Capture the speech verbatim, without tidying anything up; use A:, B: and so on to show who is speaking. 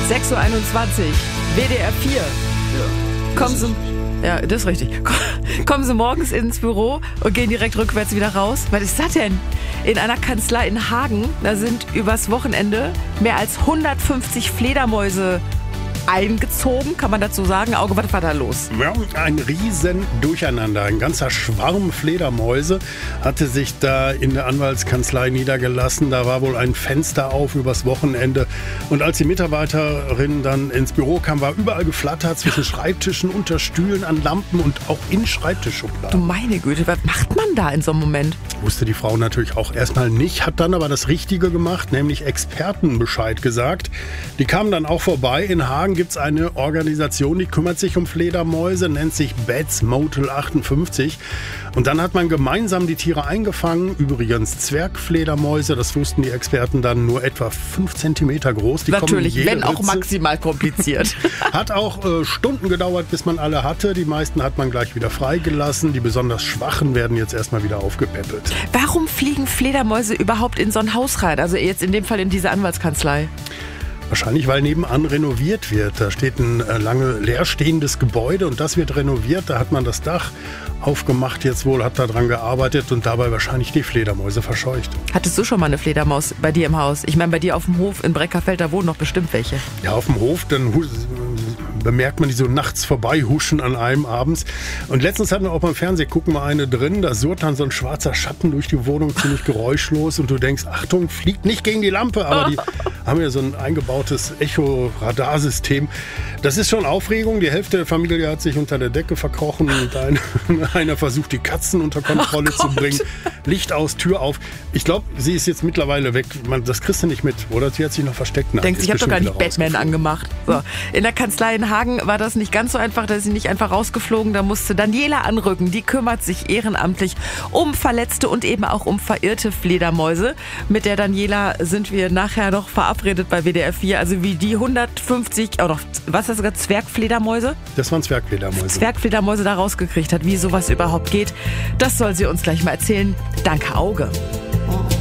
A: sechs Uhr einundzwanzig, W D R vier.
B: Ja,
A: Kommen Sie, ja, das ist richtig. Kommen Sie morgens ins Büro und gehen direkt rückwärts wieder raus. Was ist das denn? In einer Kanzlei in Hagen, da sind übers Wochenende mehr als hundertfünfzig Fledermäuse eingezogen, kann man dazu sagen. Auge, was war da los?
B: Ja, ein riesen Durcheinander. Ein ganzer Schwarm Fledermäuse hatte sich da in der Anwaltskanzlei niedergelassen. Da war wohl ein Fenster auf übers Wochenende. Und als die Mitarbeiterin dann ins Büro kam, war überall geflattert zwischen Schreibtischen, unter Stühlen, an Lampen und auch in Schreibtischschubladen.
A: Du meine Güte, was macht man da in so einem Moment?
B: Wusste die Frau natürlich auch erstmal nicht, hat dann aber das Richtige gemacht, nämlich Experten Bescheid gesagt. Die kamen dann auch vorbei. In Hagen gibt es eine Organisation, die kümmert sich um Fledermäuse, nennt sich Bats Motel achtundfünfzig. Und dann hat man gemeinsam die Tiere eingefangen. Übrigens Zwergfledermäuse, das wussten die Experten dann, nur etwa fünf Zentimeter groß. Die
A: Natürlich,
B: kommen in jede
A: wenn auch
B: Ritze.
A: maximal kompliziert.
B: Hat auch äh, Stunden gedauert, bis man alle hatte. Die meisten hat man gleich wieder freigelassen. Die besonders Schwachen werden jetzt erstmal wieder aufgepäppelt.
A: Warum fliegen Fledermäuse überhaupt in so ein Haus rein? Also jetzt in dem Fall in diese Anwaltskanzlei.
B: Wahrscheinlich, weil nebenan renoviert wird. Da steht ein äh, lange leerstehendes Gebäude und das wird renoviert. Da hat man das Dach aufgemacht jetzt wohl, hat da dran gearbeitet und dabei wahrscheinlich die Fledermäuse verscheucht.
A: Hattest du schon mal eine Fledermaus bei dir im Haus? Ich meine, bei dir auf dem Hof in Breckerfeld, da wohnen noch bestimmt welche.
B: Ja, auf dem Hof, dann hu- bemerkt man die so nachts vorbeihuschen an einem abends. Und letztens hatten wir auch beim Fernsehen, gucken wir eine drin, da surrt dann so ein schwarzer Schatten durch die Wohnung, ziemlich geräuschlos und du denkst, Achtung, fliegt nicht gegen die Lampe, aber die haben ja so ein eingebautes Echo-Radarsystem. Das ist schon Aufregung, die Hälfte der Familie hat sich unter der Decke verkrochen und ein, einer versucht, die Katzen unter Kontrolle
A: Oh
B: zu bringen. Licht aus, Tür auf. Ich glaube, sie ist jetzt mittlerweile weg. Man, das kriegst du nicht mit, oder? Sie hat sich noch versteckt. Nein,
A: Denkst,
B: ist
A: ich habe doch gar
B: bestimmt
A: nicht
B: wieder
A: Batman angemacht. So. In der Kanzlei in Hagen war das nicht ganz so einfach, da ist sie nicht einfach rausgeflogen. Da musste Daniela anrücken. Die kümmert sich ehrenamtlich um verletzte und eben auch um verirrte Fledermäuse. Mit der Daniela sind wir nachher noch verabredet bei W D R vier. Also wie die hundertfünfzig, oh noch, was hast du gesagt, Zwergfledermäuse?
B: Das waren Zwergfledermäuse.
A: Zwergfledermäuse da rausgekriegt hat, wie sowas überhaupt geht. Das soll sie uns gleich mal erzählen. Danke, Auge.